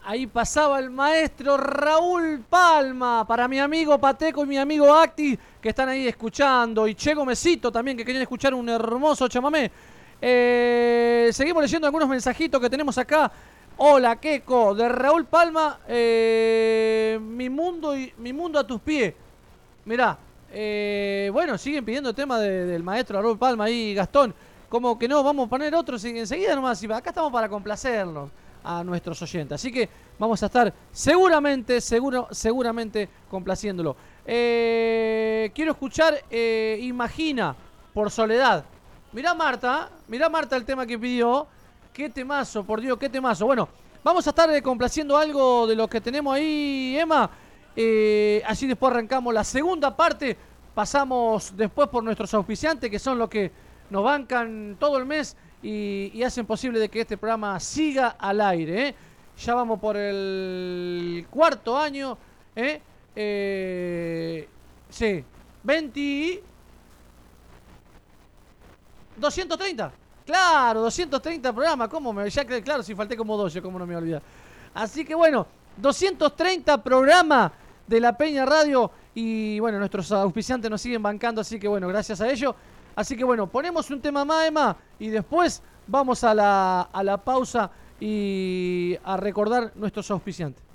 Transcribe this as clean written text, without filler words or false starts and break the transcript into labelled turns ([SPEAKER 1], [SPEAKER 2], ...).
[SPEAKER 1] Ahí pasaba el maestro Raúl Palma, para mi amigo Pateco y mi amigo Acti, que están ahí escuchando, y Che Gomecito también, que querían escuchar un hermoso chamamé. Seguimos leyendo algunos mensajitos que tenemos acá. Hola, Keko, de Raúl Palma, mi mundo a tus pies. Mirá, bueno, siguen pidiendo el tema del maestro Raúl Palma ahí, Gastón. Como que no, vamos a poner otros enseguida nomás. Y acá estamos para complacernos a nuestros oyentes. Así que vamos a estar seguramente complaciéndolo. Quiero escuchar Imagina por Soledad. Mirá Marta el tema que pidió. Qué temazo, por Dios, qué temazo. Bueno, vamos a estar complaciendo algo de lo que tenemos ahí, Emma. Así después arrancamos la segunda parte. Pasamos después por nuestros auspiciantes, que son los que nos bancan todo el mes y hacen posible de que este programa siga al aire. Ya vamos por el cuarto año. Sí, 230. Claro, 230 programas. ¿Cómo ya claro, si falté como 12, ¿cómo no me voy a olvidar? Así que bueno, 230 programas de La Peña Radio. Y bueno, nuestros auspiciantes nos siguen bancando. Así que bueno, gracias a ellos. Así que bueno, ponemos un tema más, Emma, y después vamos a la pausa y a recordar nuestros auspiciantes.